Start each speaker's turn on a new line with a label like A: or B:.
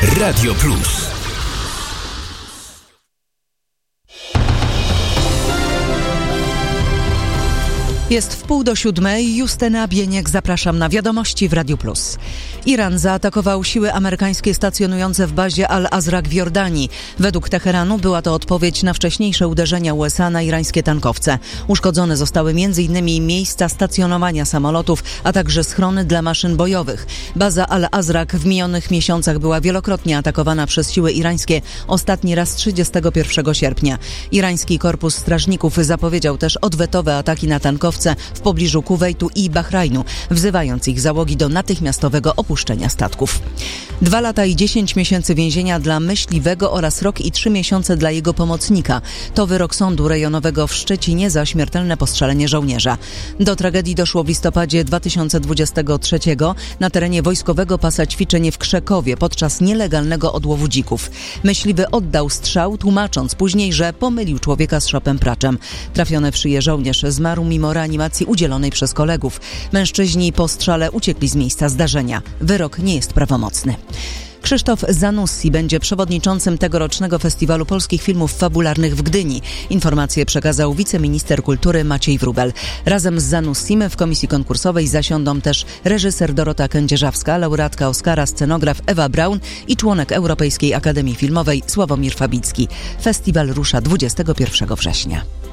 A: Radio Plus.
B: Jest 6:30. Justyna Bieniek, zapraszam na wiadomości w Radiu Plus. Iran zaatakował siły amerykańskie stacjonujące w bazie Al-Azraq w Jordanii. Według Teheranu była to odpowiedź na wcześniejsze uderzenia USA na irańskie tankowce. Uszkodzone zostały m.in. miejsca stacjonowania samolotów, a także schrony dla maszyn bojowych. Baza Al-Azraq w minionych miesiącach była wielokrotnie atakowana przez siły irańskie, ostatni raz 31 sierpnia. Irański Korpus Strażników zapowiedział też odwetowe ataki na tankowce w pobliżu Kuwejtu i Bahrajnu, wzywając ich załogi do natychmiastowego opuszczenia statków. 2 lata i 10 miesięcy więzienia dla myśliwego oraz rok i 3 miesiące dla jego pomocnika. To wyrok sądu rejonowego w Szczecinie za śmiertelne postrzelenie żołnierza. Do tragedii doszło w listopadzie 2023 na terenie wojskowego pasa ćwiczeń w Krzekowie podczas nielegalnego odłowu dzików. Myśliwy oddał strzał, tłumacząc później, że pomylił człowieka z szopem praczem. Trafiony w szyję żołnierz zmarł mimo reanimacji udzielonej przez kolegów. Mężczyźni po strzale uciekli z miejsca zdarzenia. Wyrok nie jest prawomocny. Krzysztof Zanussi będzie przewodniczącym tegorocznego Festiwalu Polskich Filmów Fabularnych w Gdyni. Informację przekazał wiceminister kultury Maciej Wróbel. Razem z Zanussim w komisji konkursowej zasiądą też reżyser Dorota Kędzierzawska, laureatka Oscara, scenograf Ewa Braun i członek Europejskiej Akademii Filmowej Sławomir Fabicki. Festiwal rusza 21 września.